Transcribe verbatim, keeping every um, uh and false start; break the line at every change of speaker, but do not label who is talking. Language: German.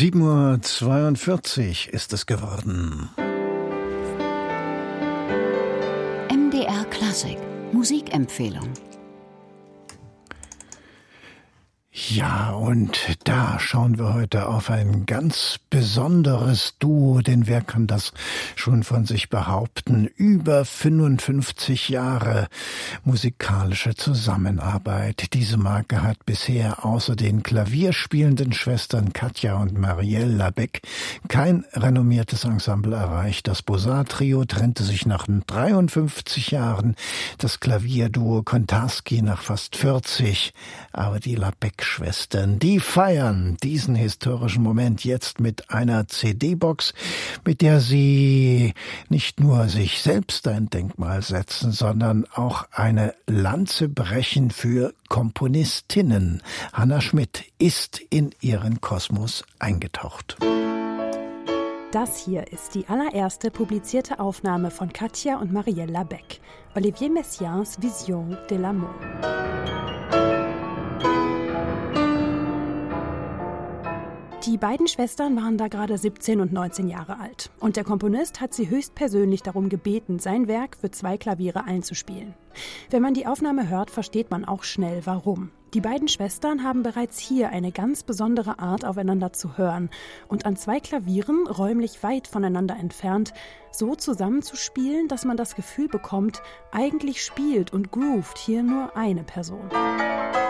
sieben Uhr zweiundvierzig ist es geworden.
M D R Klassik Musikempfehlung.
Ja, und da schauen wir heute auf ein ganz besonderes Duo, denn wer kann das schon von sich behaupten? Über fünfundfünfzig Jahre musikalische Zusammenarbeit. Diese Marke hat bisher außer den klavierspielenden Schwestern Katja und Marielle Labec kein renommiertes Ensemble erreicht. Das Bosar-Trio trennte sich nach dreiundfünfzig Jahren, das Klavierduo Kontarski nach fast vierzig, aber die Labec Schwestern, die feiern diesen historischen Moment jetzt mit einer C D-Box, mit der sie nicht nur sich selbst ein Denkmal setzen, sondern auch eine Lanze brechen für Komponistinnen. Hanna Schmidt ist in ihren Kosmos eingetaucht.
Das hier ist die allererste publizierte Aufnahme von Katja und Marielle Labec, Olivier Messiaens Vision de l'amour. Die beiden Schwestern waren da gerade siebzehn und neunzehn Jahre alt. Und der Komponist hat sie höchstpersönlich darum gebeten, sein Werk für zwei Klaviere einzuspielen. Wenn man die Aufnahme hört, versteht man auch schnell, warum. Die beiden Schwestern haben bereits hier eine ganz besondere Art, aufeinander zu hören und an zwei Klavieren, räumlich weit voneinander entfernt, so zusammenzuspielen, dass man das Gefühl bekommt, eigentlich spielt und groovt hier nur eine Person.